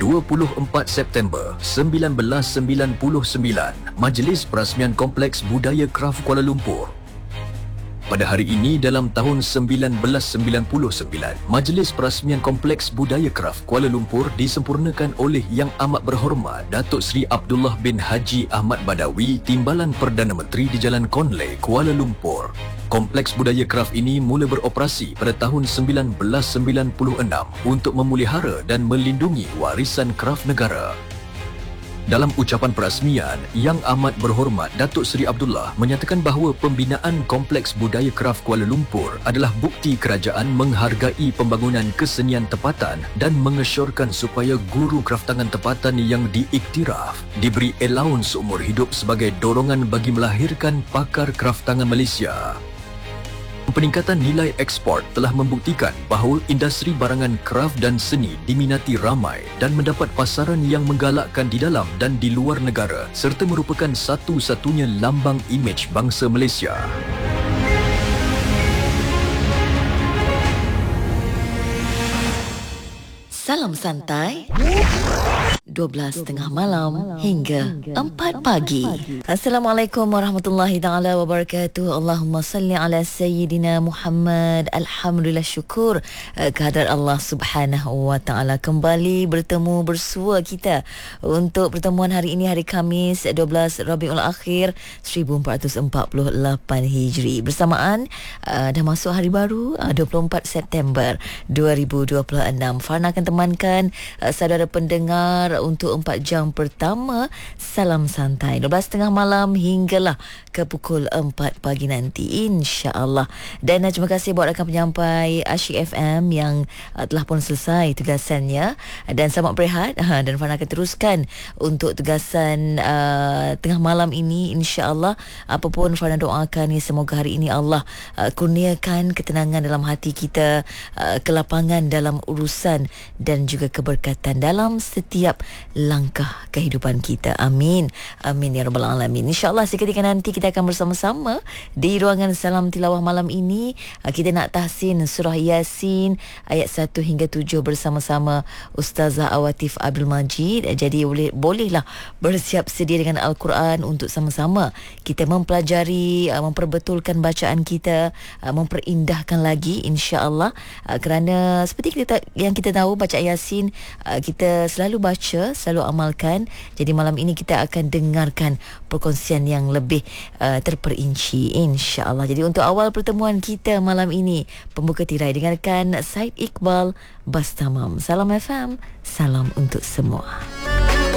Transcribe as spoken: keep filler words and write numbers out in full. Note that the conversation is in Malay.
dua puluh empat September seribu sembilan ratus sembilan puluh sembilan, Majlis Perasmian Kompleks Budaya Kraf Kuala Lumpur. Pada hari ini dalam tahun seribu sembilan ratus sembilan puluh sembilan, Majlis Perasmian Kompleks Budaya Kraf Kuala Lumpur disempurnakan oleh Yang Amat Berhormat Datuk Seri Abdullah bin Haji Ahmad Badawi, Timbalan Perdana Menteri di Jalan Conley, Kuala Lumpur. Kompleks budaya Kraf ini mula beroperasi pada tahun seribu sembilan ratus sembilan puluh enam untuk memelihara dan melindungi warisan Kraf negara. Dalam ucapan perasmian, Yang Amat Berhormat Datuk Seri Abdullah menyatakan bahawa pembinaan Kompleks Budaya Kraf Kuala Lumpur adalah bukti kerajaan menghargai pembangunan kesenian tempatan dan mengesyorkan supaya guru kraftangan tempatan yang diiktiraf diberi allowance seumur hidup sebagai dorongan bagi melahirkan pakar kraftangan Malaysia. Peningkatan nilai ekspor telah membuktikan bahawa industri barangan kraf dan seni diminati ramai dan mendapat pasaran yang menggalakkan di dalam dan di luar negara serta merupakan satu-satunya lambang imej bangsa Malaysia. Salam santai dua belas tengah malam hingga empat pagi. Assalamualaikum warahmatullahi taala wabarakatuh. Allahumma salli ala sayyidina Muhammad. Alhamdulillah, syukur kehadrat Allah Subhanahu wa taala. Kembali bertemu bersua kita untuk pertemuan hari ini, hari Khamis dua belas Rabiul Akhir seribu empat ratus empat puluh lapan Hijri. Bersamaan uh, dah masuk hari baru uh, dua puluh empat September dua ribu dua puluh enam. Farna akan temankan uh, saudara pendengar untuk empat jam pertama Salam Santai dua belas tengah malam hinggalah ke pukul empat pagi nanti, insya-Allah. Dan uh, terima kasih buat rakan penyampai Asyik F M yang uh, telah pun selesai tugasannya dan selamat berehat. uh, dan Fana akan teruskan untuk tugasan uh, tengah malam ini, insya-Allah. Apapun Fana doakan, ya, semoga hari ini Allah uh, kurniakan ketenangan dalam hati kita, uh, kelapangan dalam urusan dan juga keberkatan dalam setiap langkah kehidupan kita. Amin. Amin ya rabbal alamin. InsyaAllah seketika nanti kita akan bersama-sama di ruangan Salam Tilawah malam ini. Kita nak tahsin surah Yasin ayat satu hingga tujuh bersama-sama Ustazah Awatif Abdul Majid. Jadi boleh bolehlah bersiap sedia dengan Al-Quran untuk sama-sama kita mempelajari, memperbetulkan bacaan kita, memperindahkan lagi, insya-Allah. Kerana seperti kita yang kita tahu, baca Yasin kita selalu baca, selalu amalkan. Jadi malam ini kita akan dengarkan perkongsian yang lebih uh, terperinci, insya-Allah. Jadi untuk awal pertemuan kita malam ini, pembuka tirai dengarkan Said Iqbal Bastamam. Salam F M, salam untuk semua.